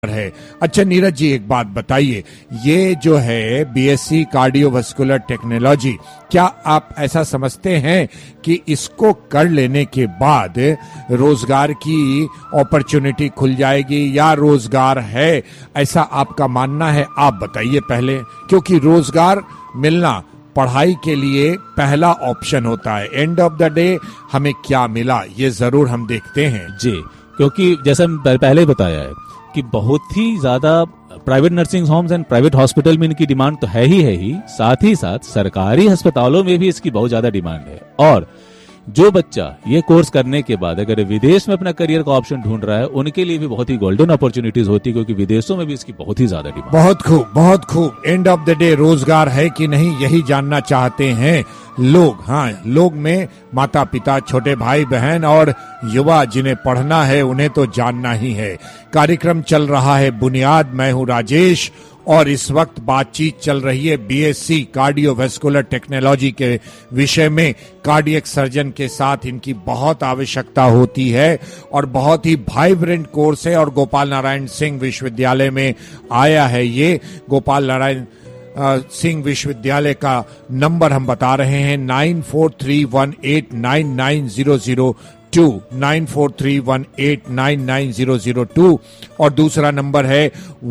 है। अच्छा नीरज जी, एक बात बताइए, ये जो है बीएससी कार्डियोवास्कुलर टेक्नोलॉजी, क्या आप ऐसा समझते हैं कि इसको कर लेने के बाद रोजगार की अपॉर्चुनिटी खुल जाएगी या रोजगार है, ऐसा आपका मानना है? आप बताइए पहले, क्योंकि रोजगार मिलना पढ़ाई के लिए पहला ऑप्शन होता है। एंड ऑफ द डे हमें क्या मिला ये जरूर हम देखते हैं जी, क्योंकि जैसे पहले बताया है कि बहुत ही ज्यादा private nursing homes and private hospital में इनकी डिमांड तो है ही, साथ ही साथ सरकारी अस्पतालों में भी इसकी बहुत ज्यादा डिमांड है। और जो बच्चा ये कोर्स करने के बाद अगर विदेश में अपना करियर का ऑप्शन ढूंढ रहा है, उनके लिए भी बहुत ही गोल्डन अपॉर्चुनिटीज होती है, क्योंकि विदेशों में भी इसकी बहुत ही ज्यादा डिमांड। बहुत खूब, बहुत खूब। एंड ऑफ द डे रोजगार है कि नहीं, यही जानना चाहते हैं लोग। हाँ, लोग में माता पिता, छोटे भाई बहन और युवा जिन्हें पढ़ना है उन्हें तो जानना ही है। कार्यक्रम चल रहा है बुनियाद, मैं हूँ राजेश और इस वक्त बातचीत चल रही है बीएससी कार्डियोवास्कुलर टेक्नोलॉजी के विषय में। कार्डियक सर्जन के साथ इनकी बहुत आवश्यकता होती है और बहुत ही वाइब्रेंट कोर्स है और गोपाल नारायण सिंह विश्वविद्यालय में आया है। ये गोपाल नारायण सिंह विश्वविद्यालय का नंबर हम बता रहे हैं 9431899002, 9431899002 और दूसरा नंबर है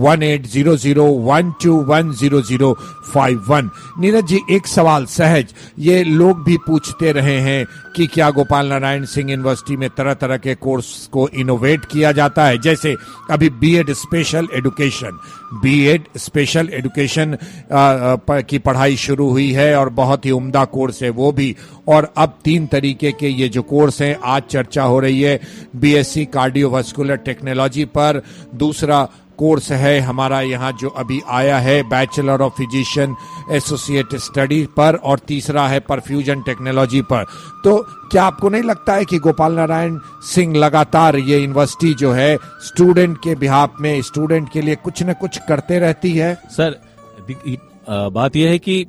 180012100051। नीरज जी, एक सवाल सहज, ये लोग भी पूछते रहे हैं कि क्या गोपाल नारायण सिंह यूनिवर्सिटी में तरह तरह के कोर्स को इनोवेट किया जाता है? जैसे अभी बीएड स्पेशल एजुकेशन की पढ़ाई शुरू हुई है और बहुत ही उम्दा कोर्स है वो भी। और अब 3 तरीके के ये जो कोर्स हैं, आज चर्चा हो रही है बीएससी कार्डियोवास्कुलर टेक्नोलॉजी पर, दूसरा कोर्स है हमारा यहाँ जो अभी आया है bachelor of physician associate study पर, और तीसरा है परफ्यूजन टेक्नोलॉजी पर। तो क्या आपको नहीं लगता है कि गोपाल नारायण सिंह लगातार ये यूनिवर्सिटी जो है स्टूडेंट के बिहाफ में, स्टूडेंट के लिए कुछ न कुछ करते रहती है? सर, बात यह है कि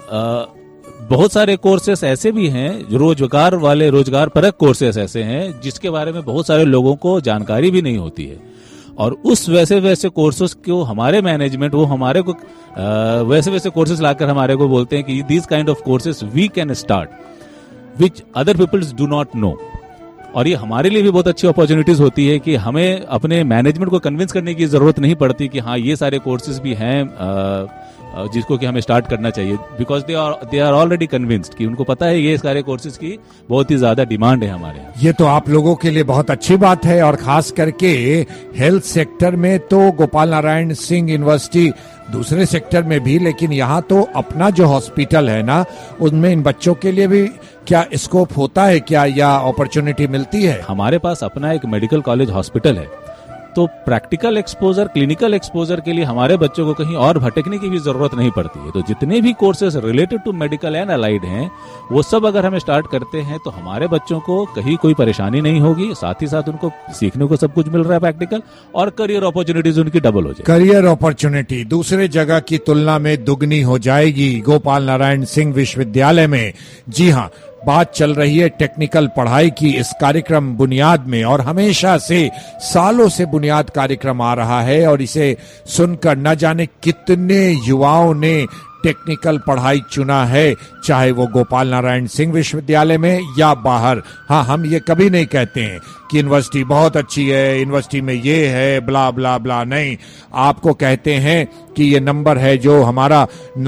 बहुत सारे कोर्सेस ऐसे भी हैं, रोजगार परक कोर्सेस ऐसे हैं जिसके बारे में बहुत सारे लोगों को जानकारी भी नहीं होती है। और उस वैसे कोर्सेस को हमारे मैनेजमेंट वो हमारे को वैसे कोर्सेस लाकर हमारे को बोलते हैं कि these kind of courses we can start which other peoples do not know. और ये हमारे लिए भी बहुत अच्छी अपॉर्चुनिटीज होती है कि हमें अपने मैनेजमेंट को कन्विंस करने की जरूरत नहीं पड़ती कि हाँ ये सारे कोर्सेज भी हैं जिसको कि हमें स्टार्ट करना चाहिए, because they are already convinced कि उनको पता है ये सारे कोर्सेज की बहुत ही ज्यादा डिमांड है हमारे यहाँ। ये तो आप लोगों के लिए बहुत अच्छी बात है और खास करके हेल्थ सेक्टर में तो गोपाल नारायण सिंह यूनिवर्सिटी, दूसरे सेक्टर में भी, लेकिन यहाँ तो अपना जो हॉस्पिटल है ना, उनमें इन बच्चों के लिए भी क्या स्कोप होता है क्या, या अपॉर्चुनिटी मिलती है? हमारे पास अपना एक मेडिकल कॉलेज हॉस्पिटल है, तो प्रैक्टिकल एक्सपोजर, क्लिनिकल एक्सपोजर के लिए हमारे बच्चों को कहीं और भटकने की भी जरूरत नहीं पड़ती है। तो जितने भी courses related to medical and allied हैं, वो सब अगर हम स्टार्ट करते हैं तो हमारे बच्चों को कहीं कोई परेशानी नहीं होगी, साथ ही साथ उनको सीखने को सब कुछ मिल रहा है प्रैक्टिकल, और करियर अपॉर्चुनिटीज उनकी डबल हो जाएगी। करियर अपॉर्चुनिटी दूसरे जगह की तुलना में दुगनी हो जाएगी गोपाल नारायण सिंह विश्वविद्यालय में। जी हाँ, बात चल रही है टेक्निकल पढ़ाई की इस कार्यक्रम बुनियाद में, और हमेशा से सालों से बुनियाद कार्यक्रम आ रहा है और इसे सुनकर न जाने कितने युवाओं ने टेक्निकल पढ़ाई चुना है, चाहे वो गोपाल नारायण सिंह विश्वविद्यालय में या बाहर। हाँ, हम ये कभी नहीं कहते हैं कि यूनिवर्सिटी बहुत अच्छी है, यूनिवर्सिटी में ये है, ब्ला ब्ला ब्ला, नहीं। आपको कहते हैं कि ये नंबर है जो हमारा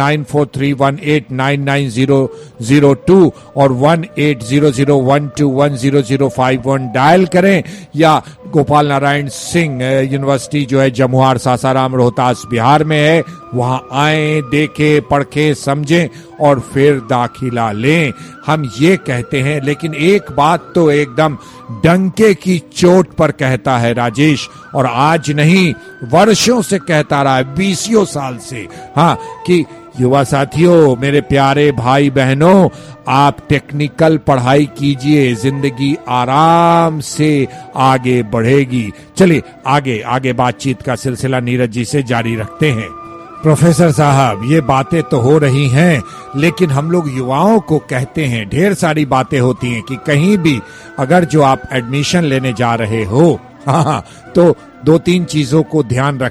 9431899002 और 180012100051 डायल करें, या गोपाल नारायण सिंह यूनिवर्सिटी जो है जमुहार, सासाराम, रोहतास, बिहार में है, वहां आए, देखें, पढ़े, समझें और फिर दाखिला लें। हम ये कहते हैं, लेकिन एक बात तो एकदम डंके की चोट पर कहता है राजेश, और आज नहीं वर्षों से कहता रहा है, 20 साल से, हाँ, कि युवा साथियों, मेरे प्यारे भाई बहनों, आप टेक्निकल पढ़ाई कीजिए, जिंदगी आराम से आगे बढ़ेगी। चलिए आगे बातचीत का सिलसिला नीरज जी से जारी रखते हैं। प्रोफेसर साहब, ये बातें तो हो रही हैं, लेकिन हम लोग युवाओं को कहते हैं, ढेर सारी बातें होती हैं कि कहीं भी अगर जो आप एडमिशन लेने जा रहे हो, हाँ, तो 2-3 चीजों को ध्यान रख